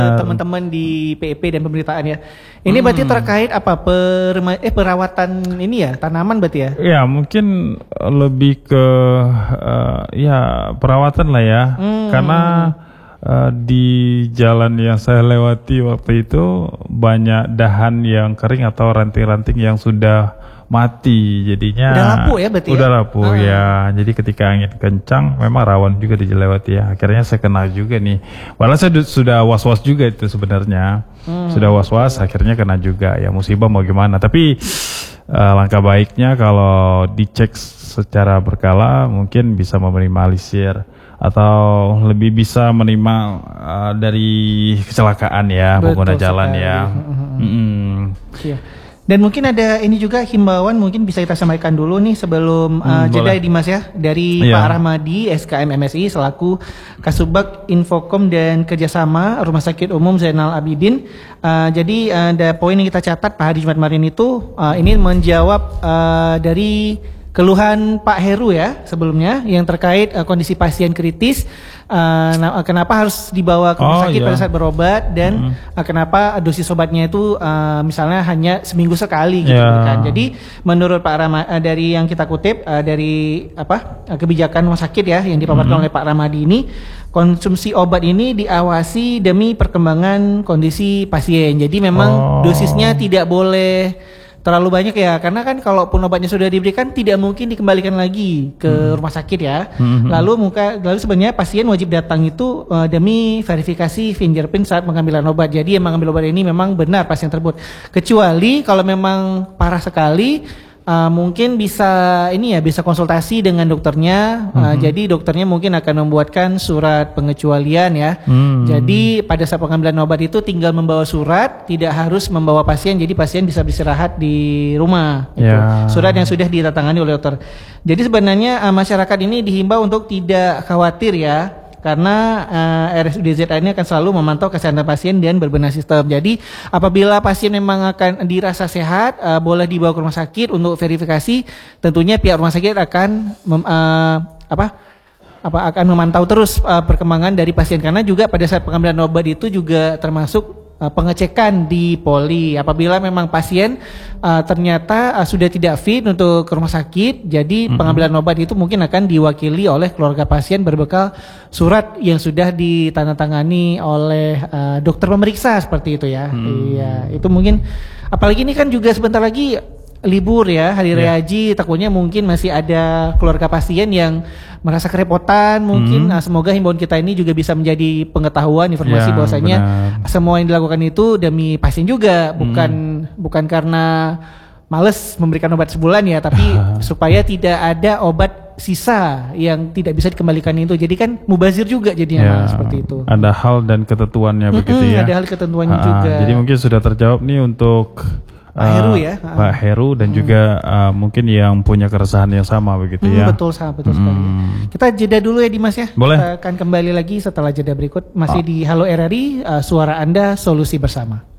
teman-teman di PEP dan pemberitaan ya. Ini berarti terkait apa perawatan ini ya, tanaman berarti ya? Ya, mungkin lebih ke ya perawatan lah ya. Karena di jalan yang saya lewati waktu itu banyak dahan yang kering atau ranting-ranting yang sudah mati, jadinya udah lapu ya berarti udah lapu ya. Jadi ketika angin kencang memang rawan juga dilewati ya. Akhirnya saya kena juga nih. Walau saya sudah was-was juga itu sebenarnya. Sudah was-was akhirnya kena juga ya, musibah mau gimana. Tapi langkah baiknya kalau dicek secara berkala mungkin bisa meminimalisir atau lebih bisa menerima dari kecelakaan ya. Betul, pengguna jalan sekali. Ya. Iya. Dan mungkin ada ini juga himbauan mungkin bisa kita sampaikan dulu nih sebelum jeda Dimas ya, dari Pak Rahmadi SKM MSI selaku Kasubag Infokom dan Kerjasama Rumah Sakit Umum Zainal Abidin. Jadi ada poin yang kita catat Pak hari Jumat kemarin itu ini menjawab dari keluhan Pak Heru ya sebelumnya yang terkait kondisi pasien kritis, kenapa harus dibawa ke rumah sakit pada saat berobat dan kenapa dosis obatnya itu misalnya hanya seminggu sekali gitu kan. Jadi menurut Pak Rama dari yang kita kutip dari kebijakan rumah sakit ya yang dipaparkan oleh Pak Ramadi ini, konsumsi obat ini diawasi demi perkembangan kondisi pasien. Jadi memang dosisnya tidak boleh terlalu banyak ya, karena kan kalaupun obatnya sudah diberikan tidak mungkin dikembalikan lagi ke rumah sakit ya. Lalu sebenarnya pasien wajib datang itu demi verifikasi fingerprint saat pengambilan obat. Jadi yang mengambil obat ini memang benar pasien tersebut. Kecuali kalau memang parah sekali, mungkin bisa bisa konsultasi dengan dokternya. Jadi dokternya mungkin akan membuatkan surat pengecualian ya. Jadi pada saat pengambilan obat itu tinggal membawa surat, tidak harus membawa pasien. Jadi pasien bisa beristirahat di rumah. Surat yang sudah ditandatangani oleh dokter. Jadi sebenarnya masyarakat ini dihimbau untuk tidak khawatir ya, karena RSUD ZA ini akan selalu memantau kesehatan pasien dan berbenah sistem. Jadi apabila pasien memang akan dirasa sehat, boleh dibawa ke rumah sakit untuk verifikasi. Tentunya pihak rumah sakit akan akan memantau terus perkembangan dari pasien, karena juga pada saat pengambilan obat itu juga termasuk pengecekan di poli. Apabila memang pasien ternyata sudah tidak fit untuk ke rumah sakit, jadi pengambilan obat itu mungkin akan diwakili oleh keluarga pasien berbekal surat yang sudah ditandatangani oleh dokter pemeriksa seperti itu ya. Iya, itu mungkin apalagi ini kan juga sebentar lagi libur ya, hari raya haji, takutnya mungkin masih ada keluarga pasien yang merasa kerepotan mungkin. Semoga himbauan kita ini juga bisa menjadi pengetahuan, informasi bahwasanya semua yang dilakukan itu demi pasien juga, bukan karena males memberikan obat sebulan ya, tapi supaya tidak ada obat sisa yang tidak bisa dikembalikan itu. Jadi kan mubazir juga jadinya seperti itu. Ada hal dan ketentuannya begitu ya. Ada hal ketentuannya juga. Jadi mungkin sudah terjawab nih untuk Pak Heru ya, Pak Heru dan juga mungkin yang punya keresahan yang sama begitu ya. Betul sekali. Kita jeda dulu ya Dimas ya. Boleh. Kita akan kembali lagi setelah jeda berikut masih di Halo RRI, suara Anda, solusi bersama.